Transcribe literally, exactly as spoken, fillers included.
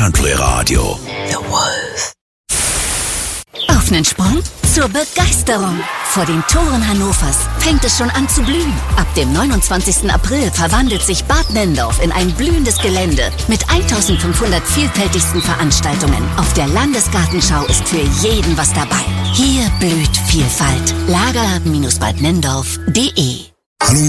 Country-Radio. The Wolf. Auf nen Sprung zur Begeisterung. Vor den Toren Hannovers fängt es schon an zu blühen. Ab dem neunundzwanzigsten April verwandelt sich Bad Nenndorf in ein blühendes Gelände mit eintausendfünfhundert vielfältigsten Veranstaltungen. Auf der Landesgartenschau ist für jeden was dabei. Hier blüht Vielfalt. Lager Bindestrich bad nenndorf punkt de. Hallo